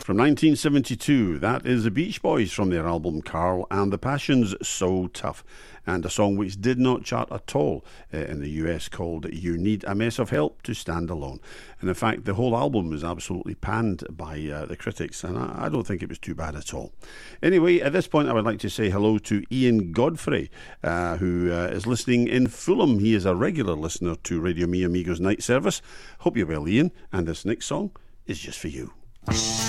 From 1972, that is the Beach Boys from their album Carl and the Passions, So Tough, and a song which did not chart at all in the US called You Need a Mess of Help to Stand Alone. And in fact, the whole album was absolutely panned by the critics, and I don't think it was too bad at all. Anyway, at this point, I would like to say hello to Ian Godfrey, who is listening in Fulham. He is a regular listener to Radio Mi Amigos night service. Hope you're well, Ian, and this next song is just for you.